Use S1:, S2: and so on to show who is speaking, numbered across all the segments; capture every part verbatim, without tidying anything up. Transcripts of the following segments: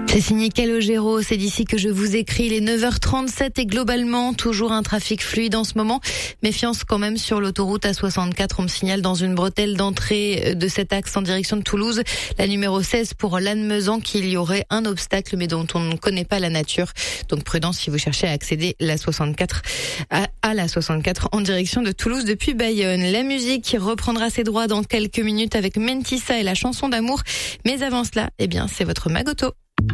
S1: C'est signé Calogero, c'est d'ici que je vous écris. Il est neuf heures trente-sept et globalement, toujours un trafic fluide en ce moment. Méfiance quand même sur l'autoroute A soixante-quatre. On me signale dans une bretelle d'entrée de cet axe en direction de Toulouse, la numéro seize pour Lannemezan, qu'il y aurait un obstacle mais dont on ne connaît pas la nature. Donc prudence si vous cherchez à accéder la soixante-quatre à, à la soixante-quatre en direction de Toulouse depuis Bayonne. La musique reprendra ses droits dans quelques minutes avec Mentissa et la chanson d'amour. Mais avant cela, eh bien, c'est votre Magoto.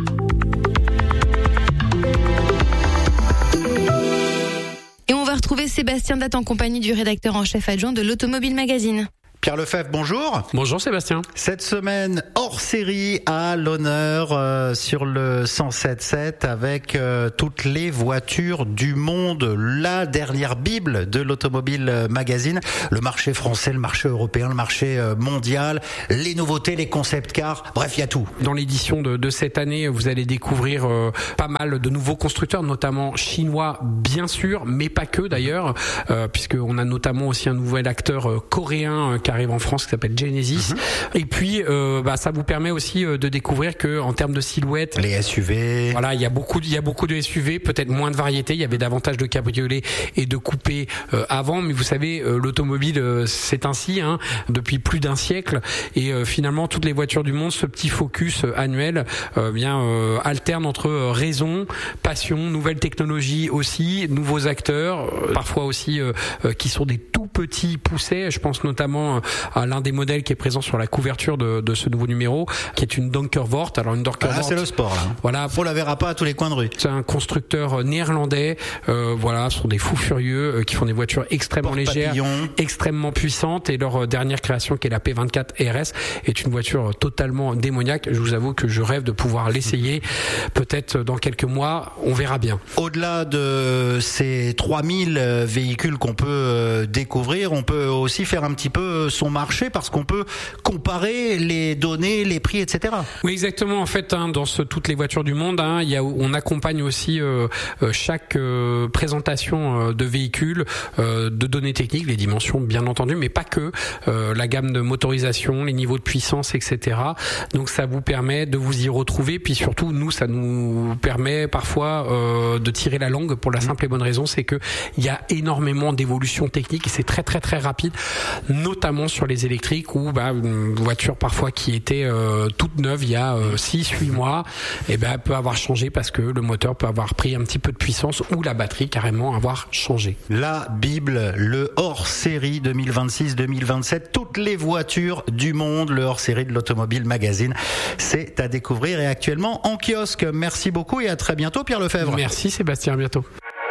S1: Et on va retrouver Sébastien Datte en compagnie du rédacteur en chef adjoint de l'Automobile Magazine.
S2: Pierre Lefebvre, bonjour.
S3: Bonjour Sébastien.
S2: Cette semaine, hors série à l'honneur euh, sur le cent sept sept avec euh, toutes les voitures du monde, la dernière bible de l'Automobile Magazine, le marché français, le marché européen, le marché euh, mondial, les nouveautés, les concept cars, bref, il y a tout.
S3: Dans l'édition de, de cette année, vous allez découvrir euh, pas mal de nouveaux constructeurs, notamment chinois bien sûr, mais pas que d'ailleurs, euh, puisqu'on a notamment aussi un nouvel acteur euh, coréen euh, qui arrive en France qui s'appelle Genesis. Mmh. Et puis euh, bah ça vous permet aussi euh, de découvrir que en termes de silhouette,
S2: les S U V,
S3: voilà, il y a beaucoup il y a beaucoup de S U V, peut-être moins de variété, il y avait davantage de cabriolets et de coupés euh, avant, mais vous savez euh, l'automobile euh, c'est ainsi hein, depuis plus d'un siècle et euh, finalement toutes les voitures du monde, ce petit focus euh, annuel euh, bien euh, alterne entre euh, raison, passion, nouvelles technologies aussi, nouveaux acteurs, euh, parfois aussi euh, euh, qui sont des tout petits poussets, je pense notamment à l'un des modèles qui est présent sur la couverture de, de ce nouveau numéro, qui est une Donkervoort. Alors une Donkervoort,
S2: ah, c'est le sport là.
S3: Voilà,
S2: on la verra pas à tous les coins de rue.
S3: C'est un constructeur néerlandais. Euh, voilà, ce sont des fous furieux euh, qui font des voitures extrêmement légères, extrêmement puissantes. Et leur dernière création, qui est la P vingt-quatre R S, est une voiture totalement démoniaque. Je vous avoue que je rêve de pouvoir l'essayer. Peut-être dans quelques mois, on verra bien.
S2: Au-delà de ces trois mille véhicules qu'on peut découvrir, on peut aussi faire un petit peu son marché parce qu'on peut comparer les données, les prix, et cetera.
S3: Oui, exactement. En fait, hein, dans ce, toutes les voitures du monde, hein, il y a, on accompagne aussi euh, chaque euh, présentation euh, de véhicules, euh, de données techniques, les dimensions bien entendu, mais pas que, euh, la gamme de motorisation, les niveaux de puissance, et cetera. Donc ça vous permet de vous y retrouver, puis surtout nous, ça nous permet parfois euh, de tirer la langue pour la simple et bonne raison, c'est que il y a énormément d'évolutions techniques et c'est très très très rapide, notamment sur les électriques où bah, une voiture parfois qui était euh, toute neuve il y a euh, six huit mois et ben, peut avoir changé parce que le moteur peut avoir pris un petit peu de puissance ou la batterie carrément avoir changé.
S2: La Bible, le hors-série deux mille vingt-six deux mille vingt-sept, toutes les voitures du monde, le hors-série de l'Automobile Magazine, c'est à découvrir et actuellement en kiosque. Merci beaucoup et à très bientôt Pierre Lefebvre.
S3: Merci Sébastien, à bientôt.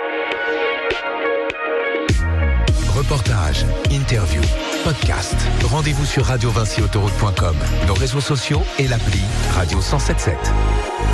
S4: Reportage, interview, podcast. Rendez-vous sur radio vinci autoroute point com, nos réseaux sociaux et l'appli Radio cent soixante-dix-sept.